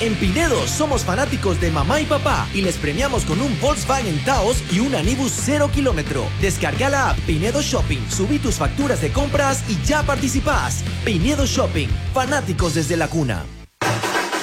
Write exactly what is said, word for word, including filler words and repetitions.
En Pinedo somos fanáticos de mamá y papá y les premiamos con un Volkswagen Taos y un Anibus cero kilómetro. Descarga la app Pinedo Shopping, subí tus facturas de compras y ya participás. Pinedo Shopping, fanáticos desde la cuna.